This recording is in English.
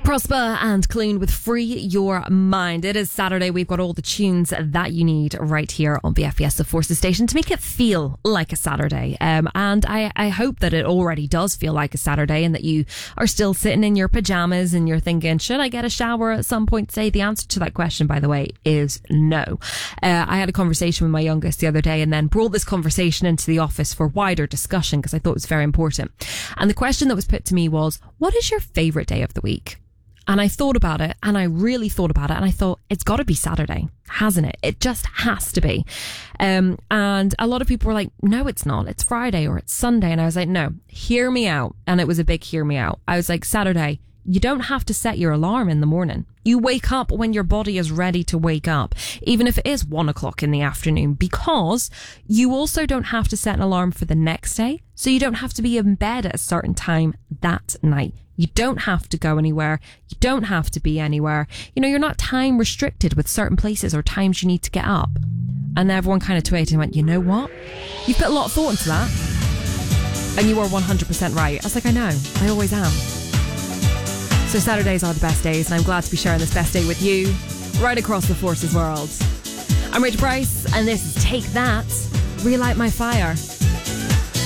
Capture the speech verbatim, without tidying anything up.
Prosper and Clune with Free Your Mind. It is Saturday. We've got all the tunes that you need right here on B F B S The Forces Station to make it feel like a Saturday. Um, and I, I hope that it already does feel like a Saturday and that you are still sitting in your pajamas and you're thinking, should I get a shower at some point today? The answer to that question, by the way, is no. Uh, I had a conversation with my youngest the other day and then brought this conversation into the office for wider discussion because I thought it was very important. And the question that was put to me was, what is your favourite day of the week? And I thought about it and I really thought about it and I thought it's got to be Saturday, hasn't it? It just has to be. Um, and a lot of people were like, no, it's not. It's Friday or it's Sunday. And I was like, no, hear me out. And it was a big hear me out. I was like, Saturday, you don't have to set your alarm in the morning. You wake up when your body is ready to wake up, even if it is one o'clock in the afternoon, because you also don't have to set an alarm for the next day. So you don't have to be in bed at a certain time that night. You don't have to go anywhere. You don't have to be anywhere. You know, you're not time restricted with certain places or times you need to get up. And everyone kind of tweeted and went, you know what? You've put a lot of thought into that. And you are one hundred percent right. I was like, I know. I always am. So Saturdays are the best days, and I'm glad to be sharing this best day with you right across the Forces world. I'm Rachel Bryce, and this is Take That, Relight My Fire.